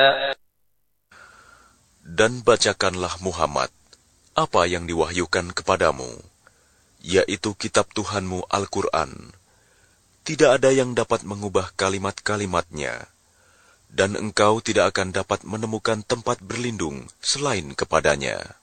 Dan bacakanlah Muhammad apa yang diwahyukan kepadamu, yaitu kitab Tuhanmu Al-Quran. Tidak ada yang dapat mengubah kalimat-kalimatnya, dan engkau tidak akan dapat menemukan tempat berlindung selain kepadanya.